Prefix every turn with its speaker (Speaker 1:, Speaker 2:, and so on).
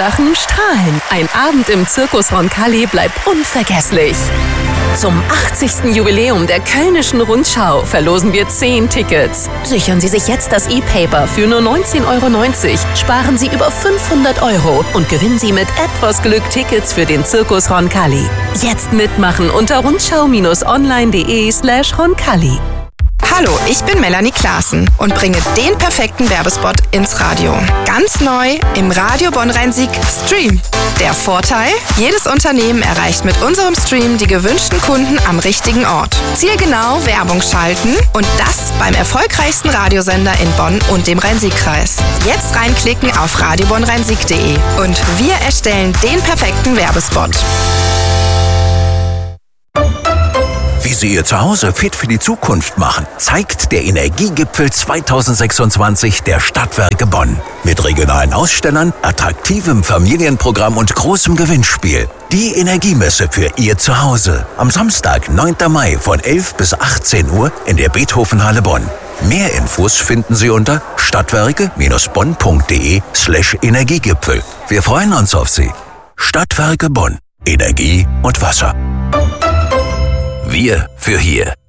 Speaker 1: Lachen, strahlen. Ein Abend im Zirkus Roncalli bleibt unvergesslich. Zum 80. Jubiläum der Kölnischen Rundschau verlosen wir 10 Tickets. Sichern Sie sich jetzt das E-Paper für nur 19,90 €, sparen Sie über 500 € und gewinnen Sie mit etwas Glück Tickets für den Zirkus Roncalli. Jetzt mitmachen unter rundschau-online.de/Roncalli.
Speaker 2: Hallo, ich bin Melanie Klaassen und bringe den perfekten Werbespot ins Radio. Ganz neu im Radio Bonn-Rhein-Sieg Stream. Der Vorteil? Jedes Unternehmen erreicht mit unserem Stream die gewünschten Kunden am richtigen Ort. Zielgenau Werbung schalten und das beim erfolgreichsten Radiosender in Bonn und dem Rhein-Sieg-Kreis. Jetzt reinklicken auf radiobonnrheinsieg.de und wir erstellen den perfekten Werbespot.
Speaker 3: Wie Sie Ihr Zuhause fit für die Zukunft machen, zeigt der Energiegipfel 2026 der Stadtwerke Bonn. Mit regionalen Ausstellern, attraktivem Familienprogramm und großem Gewinnspiel. Die Energiemesse für Ihr Zuhause. Am Samstag, 9. Mai von 11 bis 18 Uhr in der Beethovenhalle Bonn. Mehr Infos finden Sie unter stadtwerke-bonn.de/Energiegipfel. Wir freuen uns auf Sie. Stadtwerke Bonn. Energie und Wasser. Wir für hier.